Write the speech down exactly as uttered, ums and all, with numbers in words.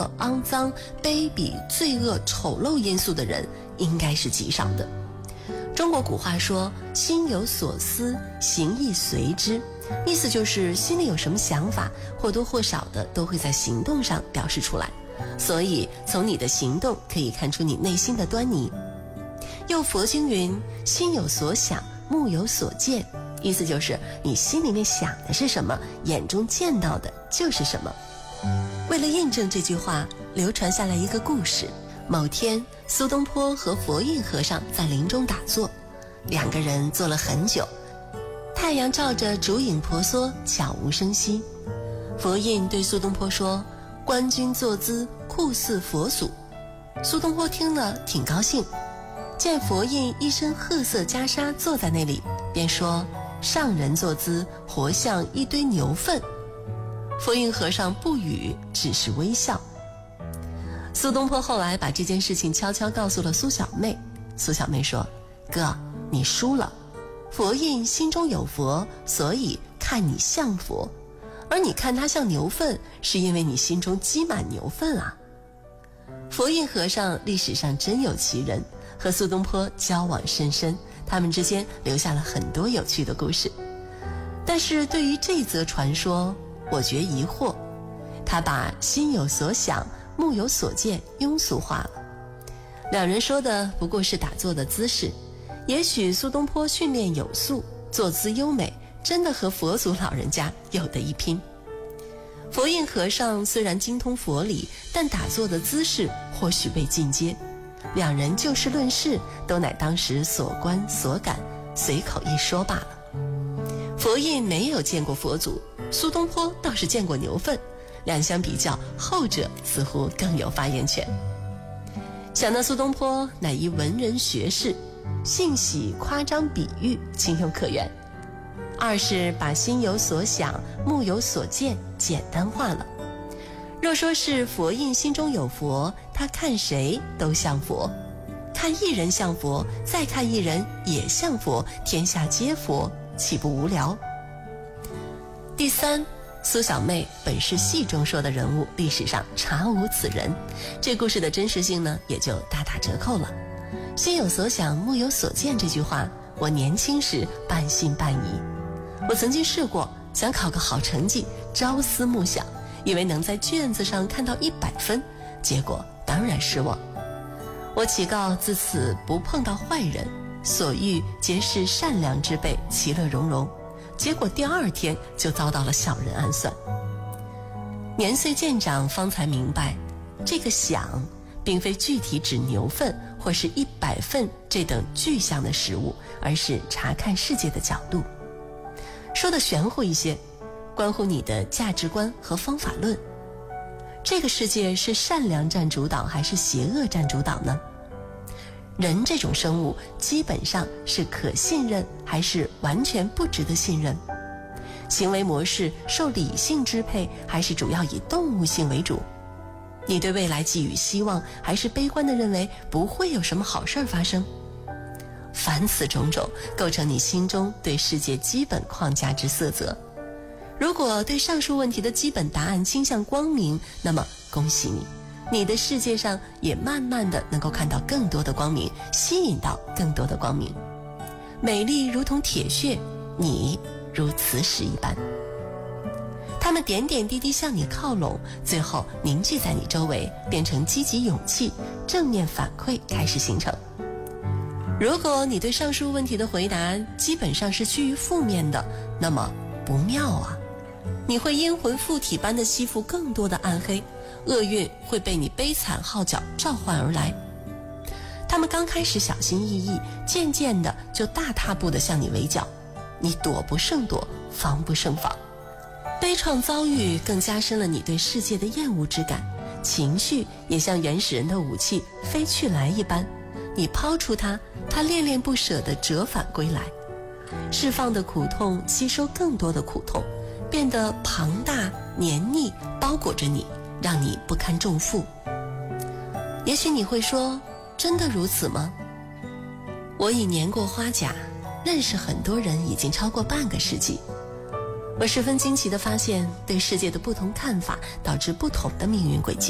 肮脏、卑鄙、罪恶、丑陋因素的人应该是极少的。中国古话说心有所思，行亦随之，意思就是心里有什么想法，或多或少的都会在行动上表示出来，所以从你的行动可以看出你内心的端倪。又佛经云，心有所想，目有所见，意思就是你心里面想的是什么，眼中见到的就是什么。为了印证这句话，流传下来一个故事。某天，苏东坡和佛印和尚在林中打坐，两个人坐了很久，太阳照着，烛影婆娑，悄无声息。佛印对苏东坡说：“观君坐姿，酷似佛祖。”苏东坡听了挺高兴，见佛印一身褐色袈裟坐在那里，便说：“上人坐姿，活像一堆牛粪。”佛印和尚不语，只是微笑。苏东坡后来把这件事情悄悄告诉了苏小妹。苏小妹说：“哥，你输了。佛印心中有佛，所以看你像佛，而你看他像牛粪，是因为你心中积满牛粪啊。”佛印和尚历史上真有其人，和苏东坡交往甚深，他们之间留下了很多有趣的故事。但是对于这则传说，我觉疑惑，他把心有所想，目有所见庸俗化了。两人说的不过是打坐的姿势，也许苏东坡训练有素，坐姿优美，真的和佛祖老人家有得一拼。佛印和尚虽然精通佛理，但打坐的姿势或许被进阶。两人就事论事，都乃当时所观所感，随口一说罢了。佛印没有见过佛祖，苏东坡倒是见过牛粪，两相比较，后者似乎更有发言权。想到苏东坡乃一文人学士，性喜夸张比喻，情有可原。二是把心有所想，目有所见简单化了。若说是佛印心中有佛，他看谁都像佛，看一人像佛，再看一人也像佛，天下皆佛，岂不无聊？第三，苏小妹本是戏中说的人物，历史上查无此人，这故事的真实性呢，也就大打折扣了。心有所想，目有所见这句话，我年轻时半信半疑。我曾经试过想考个好成绩，朝思暮想，以为能在卷子上看到一百分，结果当然失望。我祈告自此不碰到坏人，所遇皆是善良之辈，其乐融融。结果第二天就遭到了小人暗算。年岁渐长，方才明白，这个想并非具体指牛粪或是一百份这等具象的食物，而是查看世界的角度。说得玄乎一些，关乎你的价值观和方法论。这个世界是善良占主导还是邪恶占主导呢？人这种生物基本上是可信任还是完全不值得信任？行为模式受理性支配还是主要以动物性为主？你对未来寄予希望，还是悲观地认为不会有什么好事发生？凡此种种，构成你心中对世界基本框架之色泽。如果对上述问题的基本答案倾向光明，那么恭喜你，你的世界上也慢慢的能够看到更多的光明，吸引到更多的光明。美丽如同铁血，你如磁石一般，它们点点滴滴向你靠拢，最后凝聚在你周围，变成积极勇气，正面反馈开始形成。如果你对上述问题的回答基本上是趋于负面的，那么不妙啊，你会阴魂附体般的吸附更多的暗黑，厄运会被你悲惨号角召唤而来。他们刚开始小心翼翼，渐渐的就大踏步地向你围剿，你躲不胜躲，防不胜防。悲怆遭遇更加深了你对世界的厌恶之感，情绪也像原始人的武器飞去来一般，你抛出它，它恋恋不舍地折返归来，释放的苦痛吸收更多的苦痛，变得庞大黏腻，包裹着你，让你不堪重负。也许你会说，真的如此吗？我已年过花甲，认识很多人已经超过半个世纪。我十分惊奇地发现，对世界的不同看法导致不同的命运轨迹。